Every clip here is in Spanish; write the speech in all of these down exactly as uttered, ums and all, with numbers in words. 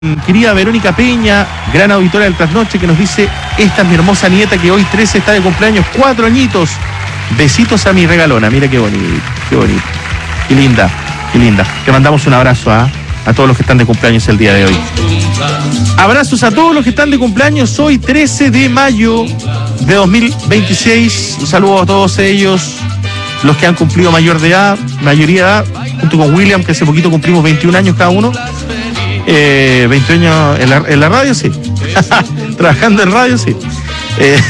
Querida Verónica Peña, gran auditora del Trasnoche, que nos dice: esta es mi hermosa nieta que hoy trece está de cumpleaños, cuatro añitos. Besitos a mi regalona. Mira qué bonito, qué bonito. Qué linda, qué linda. Te mandamos un abrazo a, a todos los que están de cumpleaños el día de hoy. Abrazos a todos los que están de cumpleaños hoy, trece de mayo de dos mil veintiséis. Un saludo a todos ellos, los que han cumplido mayor de edad, mayoría de edad, junto con William, que hace poquito cumplimos veintiún años cada uno. Eh, veinte años en la, en la radio, sí. Trabajando en radio, sí. Eh,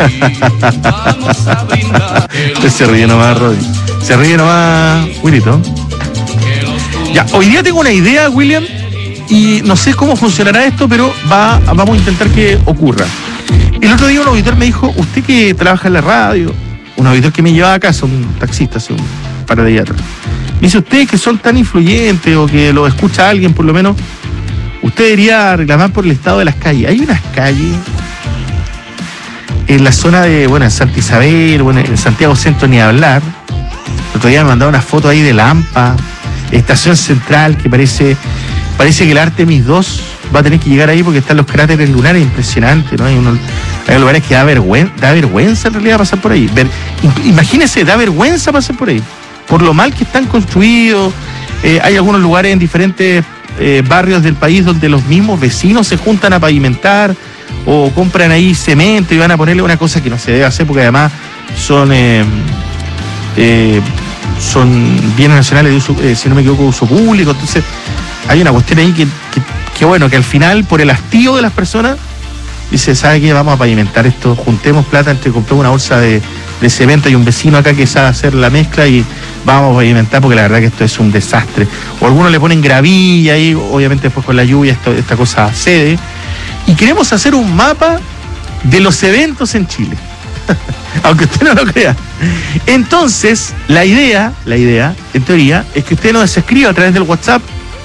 se ríe nomás, Rodri. Se ríe nomás, Willito. Ya, hoy día tengo una idea, William, y no sé cómo funcionará esto, pero va, vamos a intentar que ocurra. El otro día un auditor me dijo: usted que trabaja en la radio, un auditor que me llevaba a casa, un taxista hace un par de días atrás, me dice: ustedes que son tan influyentes o que lo escucha alguien por lo menos, usted debería reclamar por el estado de las calles. Hay unas calles en la zona de, bueno, en Santa Isabel, bueno, en Santiago Centro ni hablar. El otro día me mandaron una foto ahí de Lampa, Estación Central, que parece parece que el Artemis dos va a tener que llegar ahí porque están los cráteres lunares impresionantes, ¿no? Hay, unos, hay lugares que da vergüenza, da vergüenza en realidad pasar por ahí. Ver, imagínese, da vergüenza pasar por ahí, por lo mal que están construidos. Eh, hay algunos lugares en diferentes eh, barrios del país donde los mismos vecinos se juntan a pavimentar o compran ahí cemento y van a ponerle una cosa que no se debe hacer porque además son eh, eh, son bienes nacionales de uso, eh, si no me equivoco, de uso público. Entonces hay una cuestión ahí que, que, que bueno, que al final por el hastío de las personas dice: ¿sabe qué? Vamos a pavimentar esto, juntemos plata entre compramos una bolsa de, de cemento. Hay un vecino acá que sabe hacer la mezcla y vamos a pavimentar porque la verdad que esto es un desastre. O algunos le ponen gravilla y obviamente después con la lluvia esto, esta cosa cede. Y queremos hacer un mapa de los eventos en Chile. Aunque usted no lo crea. Entonces, la idea, la idea, en teoría, es que usted nos escriba a través del WhatsApp,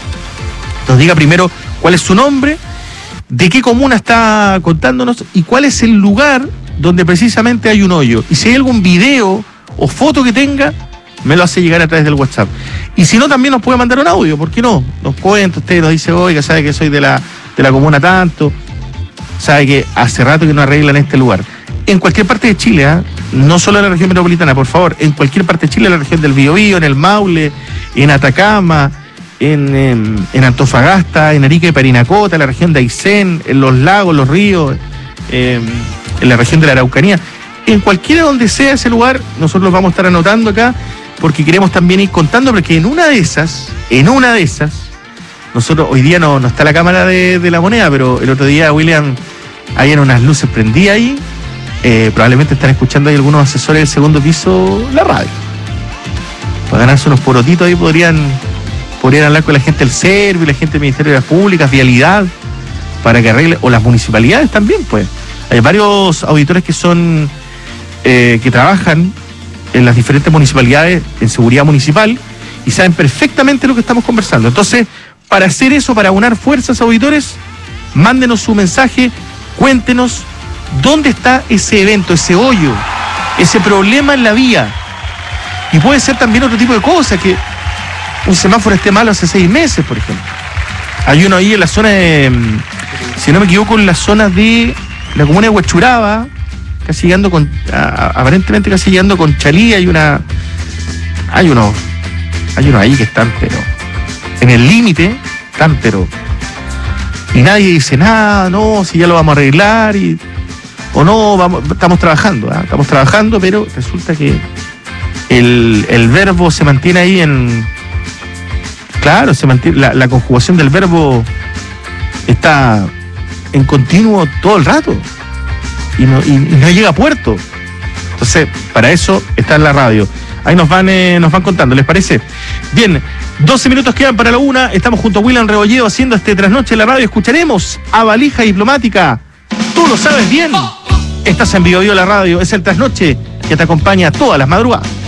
nos diga primero cuál es su nombre, de qué comuna está contándonos y cuál es el lugar donde precisamente hay un hoyo. Y si hay algún video o foto que tenga, me lo hace llegar a través del WhatsApp. Y si no, también nos puede mandar un audio, ¿por qué no? Nos cuenta, usted nos dice: oiga, sabe que soy de la, de la comuna tanto, sabe que hace rato que no arreglan este lugar. En cualquier parte de Chile, ¿eh? No solo en la región metropolitana, por favor, en cualquier parte de Chile, en la región del Biobío, en el Maule, en Atacama, en, en, en Antofagasta, en Arica y Parinacota, en la región de Aysén, en los lagos, los ríos, eh, en la región de la Araucanía. En cualquiera donde sea ese lugar, nosotros los vamos a estar anotando acá, porque queremos también ir contando, porque en una de esas, en una de esas, nosotros, hoy día no, no está la cámara de, de la moneda, pero el otro día, William, habían unas luces prendidas ahí, eh, probablemente están escuchando ahí algunos asesores del segundo piso la radio. Para ganarse unos porotitos ahí podrían, podrían hablar con la gente del Servi, la gente del Ministerio de las Públicas, Vialidad, para que arregle, o las municipalidades también, pues. Hay varios auditores que son, eh, que trabajan en las diferentes municipalidades en seguridad municipal y saben perfectamente lo que estamos conversando. Entonces, para hacer eso, para unar fuerzas, auditores, mándenos su mensaje, cuéntenos dónde está ese evento, ese hoyo, ese problema en la vía. Y puede ser también otro tipo de cosas, que un semáforo esté malo hace seis meses, por ejemplo. Hay uno ahí en la zona de, si no me equivoco, en la zona de la comuna de Huachuraba, casi llegando con, a, aparentemente casi llegando con Chalí, hay una, hay unos, hay unos ahí que están, pero en el límite, están, pero, y nadie dice nada, no, si ya lo vamos a arreglar, y, o no, vamos, estamos trabajando, ¿eh? estamos trabajando, pero resulta que el, el verbo se mantiene ahí en, claro, se mantiene, la, la conjugación del verbo está en continuo todo el rato y no, y, y no llega a puerto. Entonces, para eso está en la radio. Ahí nos van eh, nos van contando, ¿les parece? Bien, doce minutos quedan para la una. Estamos junto a William Rebolledo haciendo este trasnoche en la radio. Escucharemos a Valija Diplomática. Tú lo sabes bien. Estás en Biobío la radio. Es el trasnoche que te acompaña todas las madrugadas.